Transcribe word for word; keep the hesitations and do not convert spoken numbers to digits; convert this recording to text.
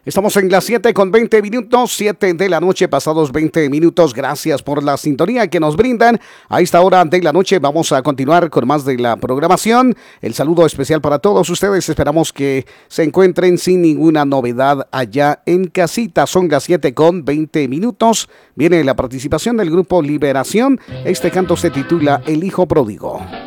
Estamos en las siete con veinte minutos, siete de la noche, pasados veinte minutos. Gracias por la sintonía que nos brindan. A esta hora de la noche vamos a continuar con más de la programación. El saludo especial para todos ustedes. Esperamos que se encuentren sin ninguna novedad allá en casita. Son las siete con veinte minutos. Viene la participación del grupo Liberación. Este canto se titula El Hijo Pródigo.